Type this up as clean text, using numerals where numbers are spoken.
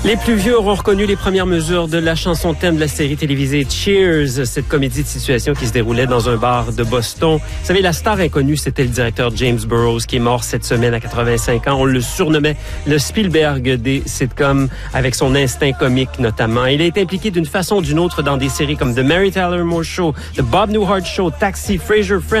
Les plus vieux auront reconnu les premières mesures de la chanson thème de la série télévisée Cheers, cette comédie de situation qui se déroulait dans un bar de Boston. Vous savez, la star inconnue, c'était le directeur James Burrows qui est mort cette semaine à 85 ans. On le surnommait le Spielberg des sitcoms avec son instinct comique notamment. Il a été impliqué d'une façon ou d'une autre dans des séries comme The Mary Tyler Moore Show, The Bob Newhart Show, Taxi, Frasier, Friends.